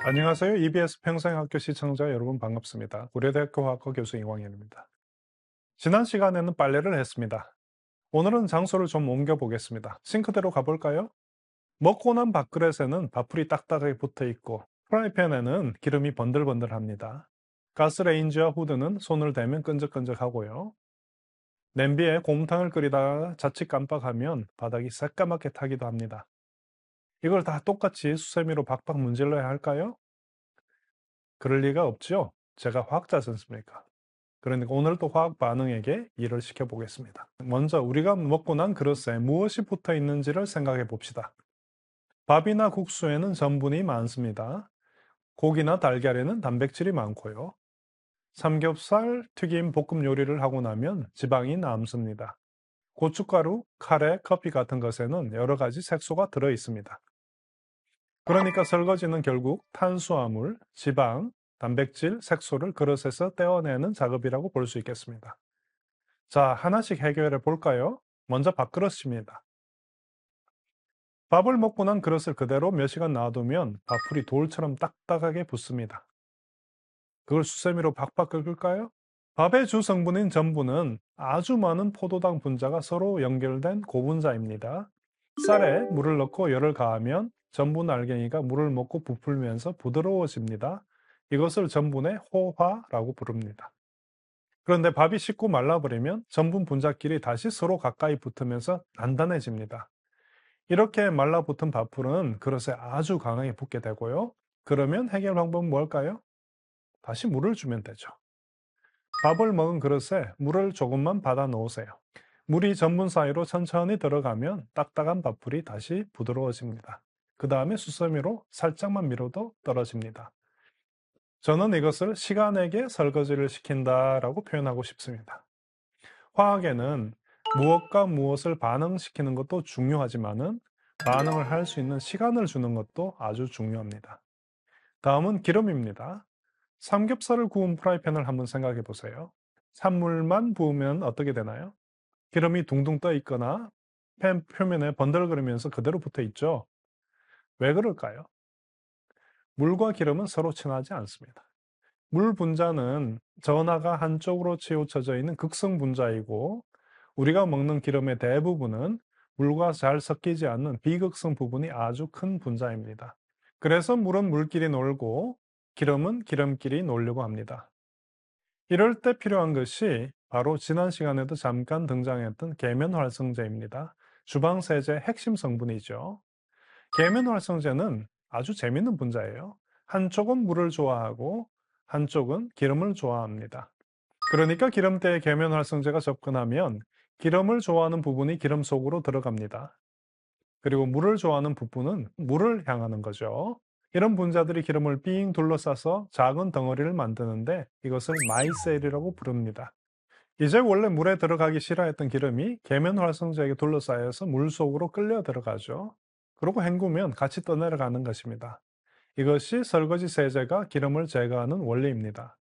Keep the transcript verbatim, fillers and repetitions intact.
안녕하세요. 이비에스 평생학교 시청자 여러분 반갑습니다. 고려대학교 화학과 교수 이광현입니다. 지난 시간에는 빨래를 했습니다. 오늘은 장소를 좀 옮겨 보겠습니다. 싱크대로 가볼까요? 먹고 난 밥그릇에는 밥풀이 딱딱하게 붙어 있고 프라이팬에는 기름이 번들번들합니다. 가스레인지와 후드는 손을 대면 끈적끈적하고요. 냄비에 곰탕을 끓이다가 자칫 깜빡하면 바닥이 새까맣게 타기도 합니다. 이걸 다 똑같이 수세미로 박박 문질러야 할까요? 그럴 리가 없죠. 제가 화학자지 않습니까? 그러니까 오늘도 화학 반응에게 일을 시켜보겠습니다. 먼저 우리가 먹고 난 그릇에 무엇이 붙어 있는지를 생각해 봅시다. 밥이나 국수에는 전분이 많습니다. 고기나 달걀에는 단백질이 많고요. 삼겹살, 튀김, 볶음 요리를 하고 나면 지방이 남습니다. 고춧가루, 카레, 커피 같은 것에는 여러 가지 색소가 들어 있습니다. 그러니까 설거지는 결국 탄수화물, 지방, 단백질, 색소를 그릇에서 떼어내는 작업이라고 볼 수 있겠습니다. 자, 하나씩 해결해 볼까요? 먼저 밥그릇입니다. 밥을 먹고 난 그릇을 그대로 몇 시간 놔두면 밥풀이 돌처럼 딱딱하게 붙습니다. 그걸 수세미로 박박 끓일까요? 밥의 주 성분인 전분은 아주 많은 포도당 분자가 서로 연결된 고분자입니다. 쌀에 물을 넣고 열을 가하면 전분 알갱이가 물을 먹고 부풀면서 부드러워집니다. 이것을 전분의 호화라고 부릅니다. 그런데 밥이 식고 말라버리면 전분 분자끼리 다시 서로 가까이 붙으면서 단단해집니다. 이렇게 말라붙은 밥풀은 그릇에 아주 강하게 붙게 되고요. 그러면 해결 방법은 뭘까요? 다시 물을 주면 되죠. 밥을 먹은 그릇에 물을 조금만 받아 놓으세요. 물이 전분 사이로 천천히 들어가면 딱딱한 밥풀이 다시 부드러워집니다. 그 다음에 수세미로 살짝만 밀어도 떨어집니다. 저는 이것을 시간에게 설거지를 시킨다라고 표현하고 싶습니다. 화학에는 무엇과 무엇을 반응시키는 것도 중요하지만은 반응을 할 수 있는 시간을 주는 것도 아주 중요합니다. 다음은 기름입니다. 삼겹살을 구운 프라이팬을 한번 생각해 보세요. 산물만 부으면 어떻게 되나요? 기름이 둥둥 떠 있거나 팬 표면에 번들거리면서 그대로 붙어 있죠. 왜 그럴까요? 물과 기름은 서로 친하지 않습니다. 물 분자는 전하가 한쪽으로 치우쳐져 있는 극성 분자이고 우리가 먹는 기름의 대부분은 물과 잘 섞이지 않는 비극성 부분이 아주 큰 분자입니다. 그래서 물은 물끼리 놀고 기름은 기름끼리 놀려고 합니다. 이럴 때 필요한 것이 바로 지난 시간에도 잠깐 등장했던 계면활성제입니다. 주방세제 핵심 성분이죠. 계면활성제는 아주 재밌는 분자예요. 한쪽은 물을 좋아하고 한쪽은 기름을 좋아합니다. 그러니까 기름때에 계면활성제가 접근하면 기름을 좋아하는 부분이 기름 속으로 들어갑니다. 그리고 물을 좋아하는 부분은 물을 향하는 거죠. 이런 분자들이 기름을 삥 둘러싸서 작은 덩어리를 만드는데 이것을 마이셀이라고 부릅니다. 이제 원래 물에 들어가기 싫어했던 기름이 계면활성제에게 둘러싸여서 물 속으로 끌려 들어가죠. 그리고 헹구면 같이 떠내려가는 것입니다. 이것이 설거지 세제가 기름을 제거하는 원리입니다.